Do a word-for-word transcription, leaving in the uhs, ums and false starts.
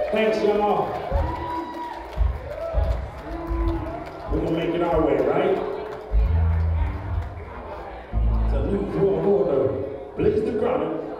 Thanks, y'all. We're gonna make it our way, right? It's a new world order. Blaze the chronic.